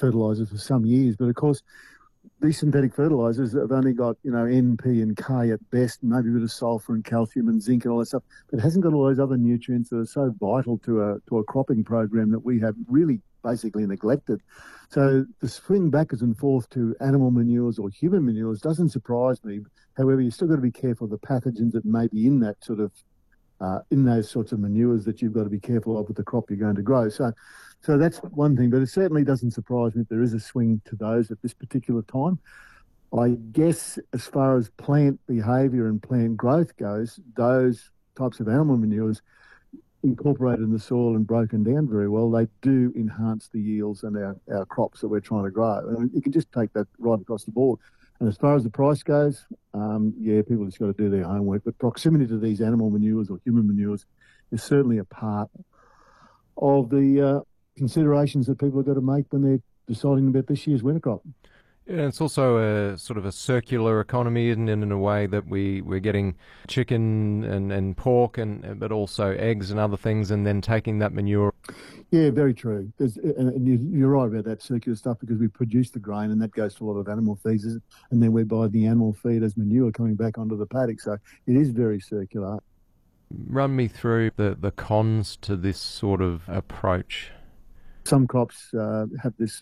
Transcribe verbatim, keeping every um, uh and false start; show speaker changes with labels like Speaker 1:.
Speaker 1: fertilisers for some years, but of course these synthetic fertilisers have only got, you know, N, P and K at best, maybe a bit of sulphur and calcium and zinc and all that stuff, but it hasn't got all those other nutrients that are so vital to a to a cropping program that we have really basically neglected. So the swing backwards and forth to animal manures or human manures doesn't surprise me. However, you've still got to be careful of the pathogens that may be in that sort of uh, in those sorts of manures that you've got to be careful of with the crop you're going to grow. So, so that's one thing, but it certainly doesn't surprise me if there is a swing to those at this particular time. I guess as far as plant behaviour and plant growth goes, those types of animal manures incorporated in the soil and broken down very well, they do enhance the yields and our, our crops that we're trying to grow. And you can just take that right across the board. And as far as the price goes, um, yeah, people just got to do their homework. But proximity to these animal manures or human manures is certainly a part of the uh, considerations that people have got to make when they're deciding about this year's winter crop.
Speaker 2: Yeah, it's also a sort of a circular economy, isn't it, in a way that we, we're getting chicken and, and pork, and but also eggs and other things, and then taking that manure.
Speaker 1: Yeah, very true. There's, and you're right about that circular stuff, because we produce the grain and that goes to a lot of animal feeds, and then we buy the animal feed as manure coming back onto the paddock. So it is very circular.
Speaker 2: Run me through the, the cons to this sort of approach.
Speaker 1: Some crops uh, have this